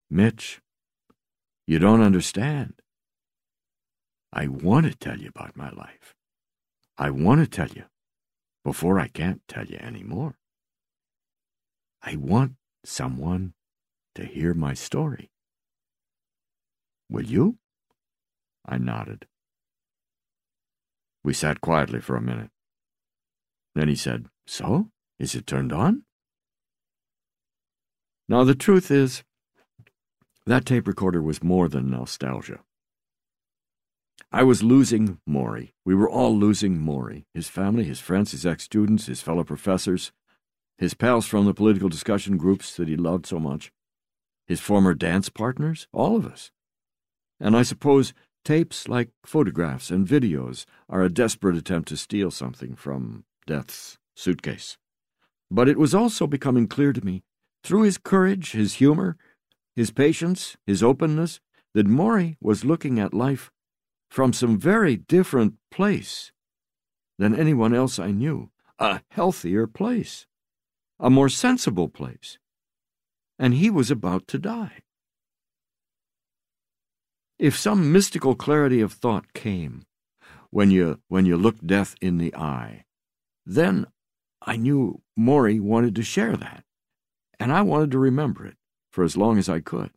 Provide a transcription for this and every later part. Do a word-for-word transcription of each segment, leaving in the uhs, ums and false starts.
Mitch, you don't understand. I want to tell you about my life. I want to tell you before I can't tell you anymore. I want someone to hear my story. Will you? I nodded. We sat quietly for a minute. Then he said, So, is it turned on? Now, the truth is, that tape recorder was more than nostalgia. I was losing Maury. We were all losing Maury. His family, his friends, his ex-students, his fellow professors, his pals from the political discussion groups that he loved so much, his former dance partners, all of us. And I suppose tapes, like photographs and videos, are a desperate attempt to steal something from Death's suitcase. But it was also becoming clear to me, through his courage, his humor, his patience, his openness, that Maury was looking at life from some very different place than anyone else I knew, a healthier place, a more sensible place, and he was about to die. If some mystical clarity of thought came when you when you looked death in the eye, then I knew Maury wanted to share that, and I wanted to remember it for as long as I could.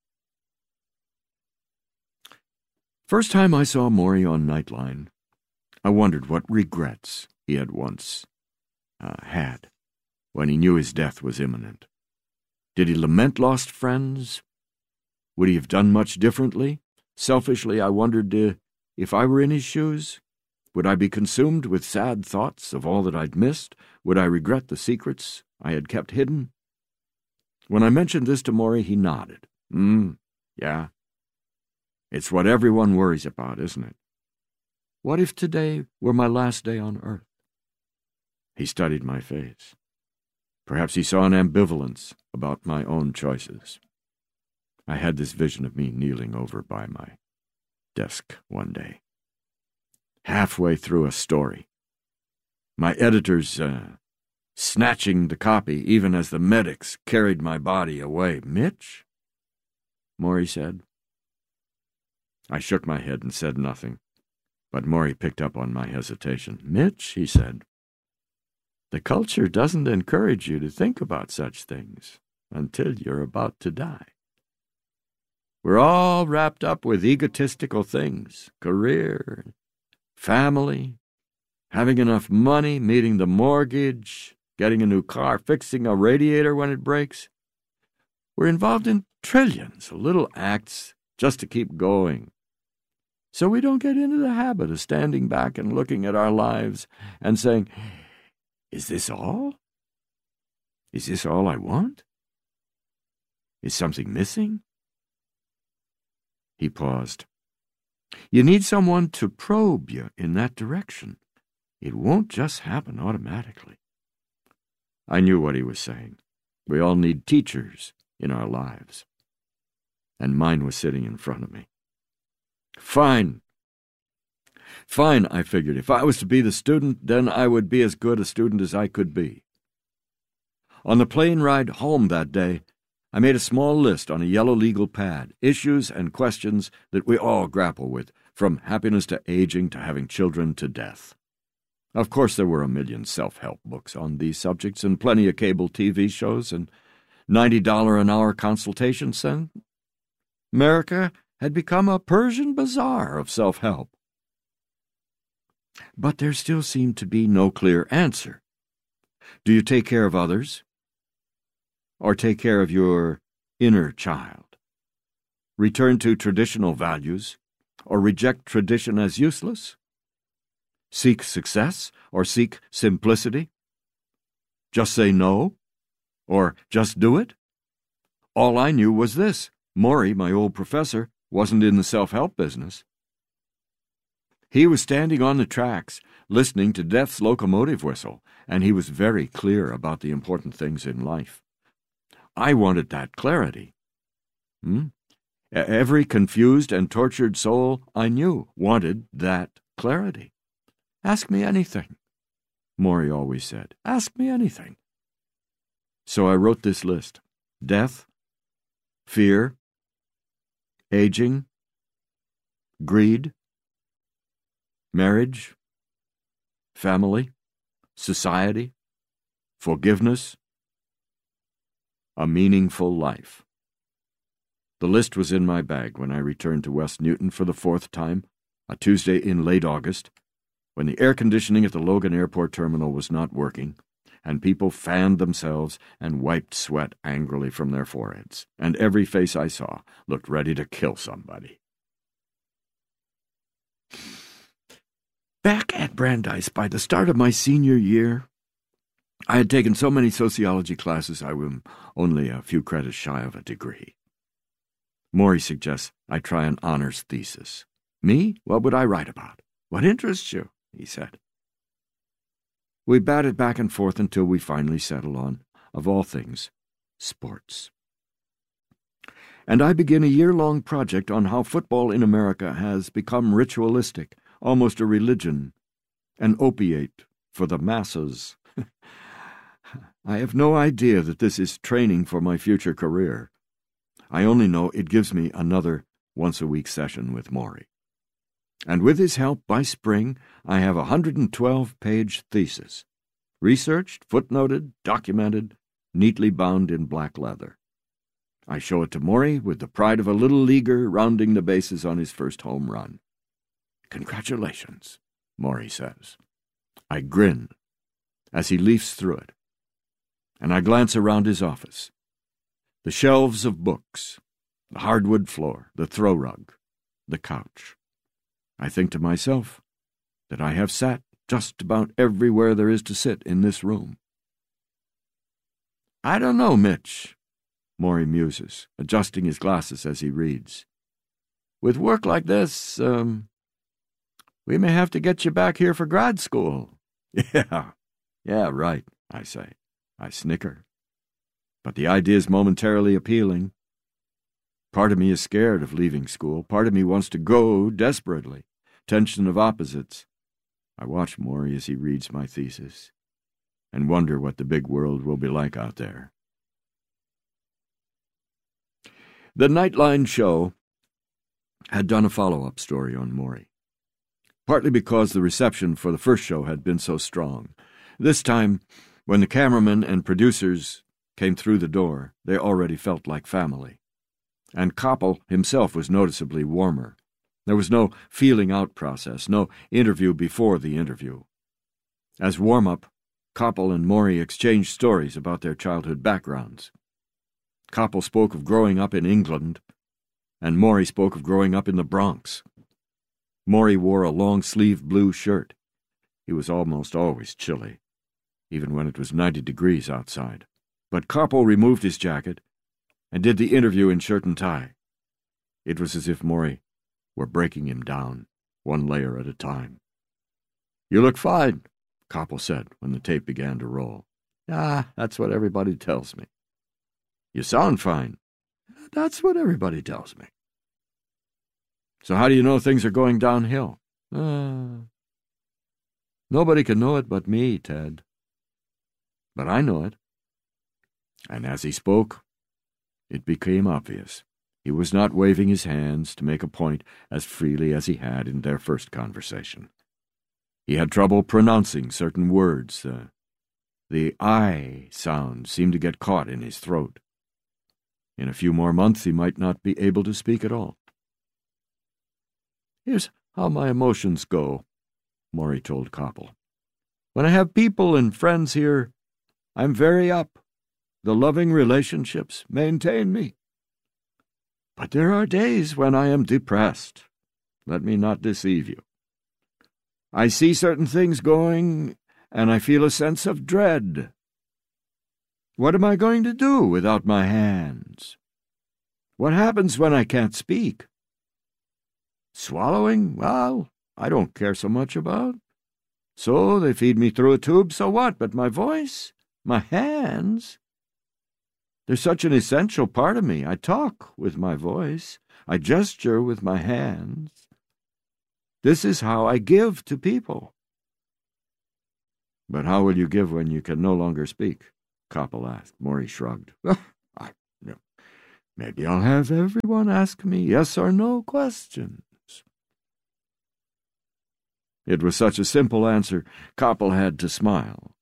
First time I saw Maury on Nightline, I wondered what regrets he had once uh, had when he knew his death was imminent. Did he lament lost friends? Would he have done much differently? Selfishly, I wondered uh, if I were in his shoes. Would I be consumed with sad thoughts of all that I'd missed? Would I regret the secrets I had kept hidden? When I mentioned this to Maury, he nodded. Hmm, yeah. It's what everyone worries about, isn't it? What if today were my last day on earth? He studied my face. Perhaps he saw an ambivalence about my own choices. I had this vision of me kneeling over by my desk one day, halfway through a story. My editors uh, snatching the copy even as the medics carried my body away. Mitch? Maury said. I shook my head and said nothing, but Maury picked up on my hesitation. Mitch, he said, the culture doesn't encourage you to think about such things until you're about to die. We're all wrapped up with egotistical things, career, family, having enough money, meeting the mortgage, getting a new car, fixing a radiator when it breaks. We're involved in trillions of little acts just to keep going. So we don't get into the habit of standing back and looking at our lives and saying, is this all? Is this all I want? Is something missing? He paused. You need someone to probe you in that direction. It won't just happen automatically. I knew what he was saying. We all need teachers in our lives. And mine was sitting in front of me. Fine. Fine, I figured. If I was to be the student, then I would be as good a student as I could be. On the plane ride home that day, I made a small list on a yellow legal pad, issues and questions that we all grapple with, from happiness to aging to having children to death. Of course, there were a million self-help books on these subjects and plenty of cable T V shows and ninety dollars an hour consultations, and America had become a Persian bazaar of self-help. But there still seemed to be no clear answer. Do you take care of others? Or take care of your inner child? Return to traditional values, or reject tradition as useless? Seek success, or seek simplicity? Just say no, or just do it? All I knew was this. Maury, my old professor, wasn't in the self-help business. He was standing on the tracks, listening to Death's locomotive whistle, and he was very clear about the important things in life. I wanted that clarity. Hmm? Every confused and tortured soul I knew wanted that clarity. Ask me anything, Maury always said. Ask me anything. So I wrote this list. Death, fear, aging, greed, marriage, family, society, forgiveness, a meaningful life. The list was in my bag when I returned to West Newton for the fourth time, a Tuesday in late August, when the air conditioning at the Logan Airport terminal was not working, and people fanned themselves and wiped sweat angrily from their foreheads, and every face I saw looked ready to kill somebody. Back at Brandeis, by the start of my senior year, I had taken so many sociology classes I was only a few credits shy of a degree. Morey suggests I try an honors thesis. Me? What would I write about? What interests you? He said. We batted back and forth until we finally settled on, of all things, sports. And I begin a year-long project on how football in America has become ritualistic, almost a religion, an opiate for the masses. I have no idea that this is training for my future career. I only know it gives me another once-a-week session with Morey. And with his help, by spring, I have a one hundred twelve page thesis, researched, footnoted, documented, neatly bound in black leather. I show it to Morey with the pride of a little leaguer rounding the bases on his first home run. "Congratulations," Morey says. I grin as he leafs through it, and I glance around his office. The shelves of books, the hardwood floor, the throw rug, the couch. I think to myself that I have sat just about everywhere there is to sit in this room. "I don't know, Mitch," Morey muses, adjusting his glasses as he reads. "With work like this, um, we may have to get you back here for grad school." Yeah, yeah, right, I say. I snicker. But the idea is momentarily appealing. Part of me is scared of leaving school. Part of me wants to go desperately. Tension of opposites. I watch Morey as he reads my thesis and wonder what the big world will be like out there. The Nightline show had done a follow-up story on Morey, partly because the reception for the first show had been so strong. This time, when the cameramen and producers came through the door, they already felt like family. And Koppel himself was noticeably warmer. There was no feeling-out process, no interview before the interview. As warm-up, Koppel and Morey exchanged stories about their childhood backgrounds. Koppel spoke of growing up in England, and Morey spoke of growing up in the Bronx. Morey wore a long-sleeved blue shirt. He was almost always chilly, even when it was ninety degrees outside. But Koppel removed his jacket and did the interview in shirt and tie. It was as if Morey were breaking him down, one layer at a time. "You look fine," Koppel said when the tape began to roll. "Ah, that's what everybody tells me." "You sound fine." "That's what everybody tells me." "So how do you know things are going downhill?" Uh, "Nobody can know it but me, Ted. But I know it." And as he spoke, it became obvious. He was not waving his hands to make a point as freely as he had in their first conversation. He had trouble pronouncing certain words. Uh, the I sound seemed to get caught in his throat. In a few more months he might not be able to speak at all. "Here's how my emotions go," Morey told Koppel. "When I have people and friends here, I'm very up. The loving relationships maintain me. But there are days when I am depressed. Let me not deceive you. I see certain things going, and I feel a sense of dread. What am I going to do without my hands? What happens when I can't speak? Swallowing? Well, I don't care so much about. So they feed me through a tube, so what? But my voice? My hands? They're such an essential part of me. I talk with my voice. I gesture with my hands. This is how I give to people." "But how will you give when you can no longer speak?" Koppel asked. Morey shrugged. "I, Maybe I'll have everyone ask me yes or no questions. It was such a simple answer, Koppel had to smile.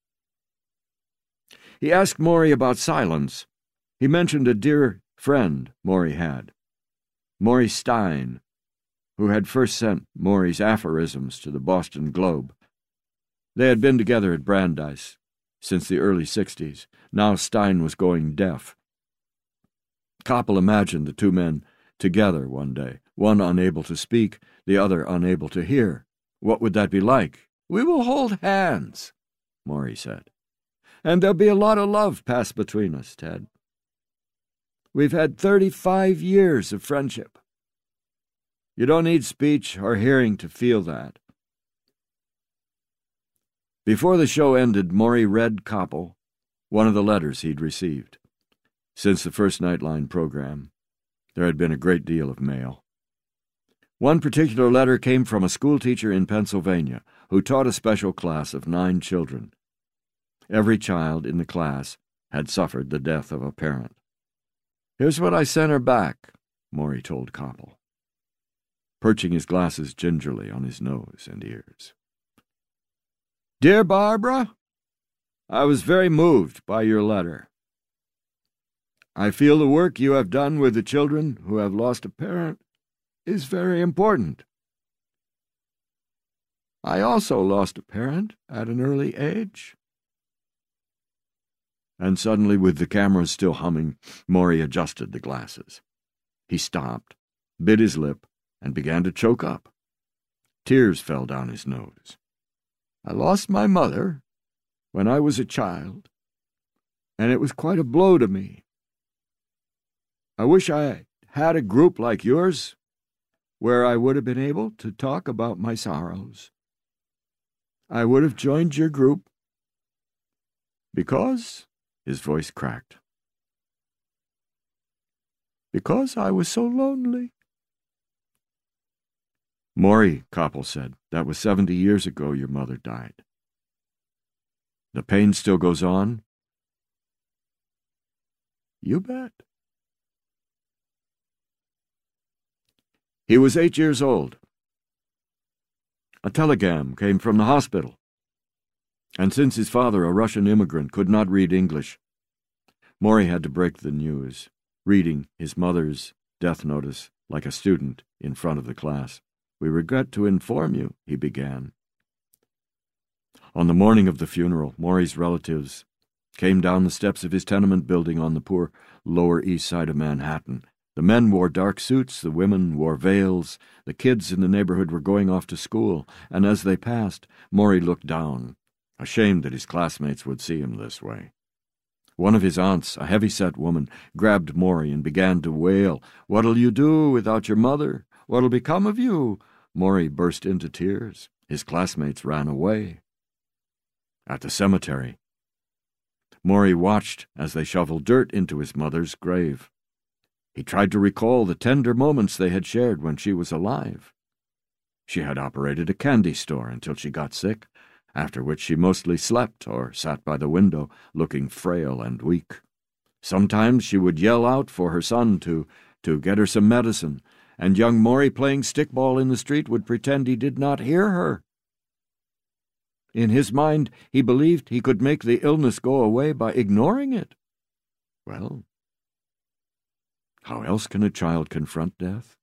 He asked Morrie about silence. He mentioned a dear friend Morrie had, Morrie Stein, who had first sent Morrie's aphorisms to the Boston Globe. They had been together at Brandeis since the early sixties. Now Stein was going deaf. Koppel imagined the two men together one day, one unable to speak, the other unable to hear. What would that be like? "We will hold hands," Morrie said. "And there'll be a lot of love passed between us, Ted. We've had thirty-five years of friendship. You don't need speech or hearing to feel that." Before the show ended, Morrie read Koppel one of the letters he'd received. Since the first Nightline program, there had been a great deal of mail. One particular letter came from a schoolteacher in Pennsylvania who taught a special class of nine children. Every child in the class had suffered the death of a parent. "Here's what I sent her back," Morrie told Koppel, perching his glasses gingerly on his nose and ears. "Dear Barbara, I was very moved by your letter. I feel the work you have done with the children who have lost a parent is very important. I also lost a parent at an early age." And suddenly, with the cameras still humming, Morrie adjusted the glasses. He stopped, bit his lip, and began to choke up. Tears fell down his nose. "I lost my mother when I was a child, and it was quite a blow to me. I wish I had a group like yours where I would have been able to talk about my sorrows. I would have joined your group because," his voice cracked, "because I was so lonely." "Morrie," Koppel said, "that was seventy years ago your mother died. The pain still goes on?" "You bet." He was eight years old. A telegram came from the hospital, and since his father, a Russian immigrant, could not read English, Morrie had to break the news, reading his mother's death notice like a student in front of the class. "We regret to inform you," he began. On the morning of the funeral, Morrie's relatives came down the steps of his tenement building on the poor Lower East Side of Manhattan. The men wore dark suits, the women wore veils, the kids in the neighborhood were going off to school, and as they passed, Morrie looked down, ashamed that his classmates would see him this way. One of his aunts, a heavy-set woman, grabbed Morrie and began to wail, "What'll you do without your mother? What'll become of you?" Morrie burst into tears. His classmates ran away. At the cemetery, Morrie watched as they shoveled dirt into his mother's grave. He tried to recall the tender moments they had shared when she was alive. She had operated a candy store until she got sick, after which she mostly slept or sat by the window, looking frail and weak. Sometimes she would yell out for her son to, to get her some medicine, and young Morrie playing stickball in the street would pretend he did not hear her. In his mind, he believed he could make the illness go away by ignoring it. Well, how else can a child confront death?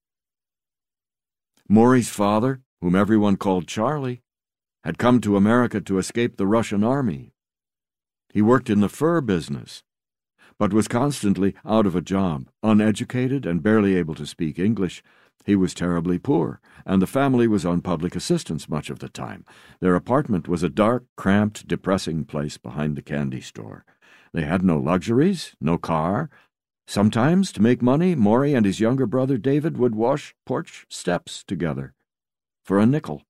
Morrie's father, whom everyone called Charlie, had come to America to escape the Russian army. He worked in the fur business, but was constantly out of a job, uneducated and barely able to speak English. He was terribly poor, and the family was on public assistance much of the time. Their apartment was a dark, cramped, depressing place behind the candy store. They had no luxuries, no car. Sometimes, to make money, Morrie and his younger brother David would wash porch steps together for a nickel.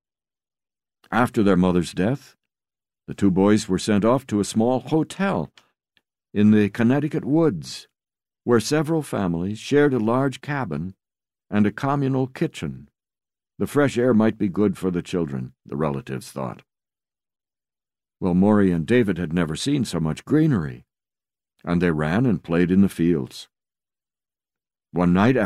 After their mother's death, the two boys were sent off to a small hotel in the Connecticut woods, where several families shared a large cabin and a communal kitchen. The fresh air might be good for the children, the relatives thought. Well, Morrie and David had never seen so much greenery, and they ran and played in the fields. One night